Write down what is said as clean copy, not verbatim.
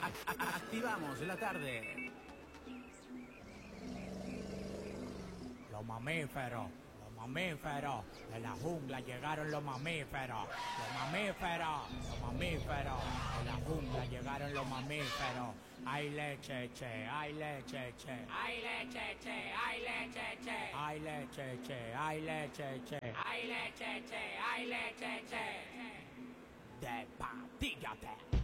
Activamos la tarde. Los mamíferos de la jungla llegaron los mamíferos de la jungla llegaron los mamíferos. Hay leche, che, hay leche, che, Hay leche, che, hay leche, che. hay leche, che, hay leche, che. Hay leche, che, hay leche, che. Despatíllate.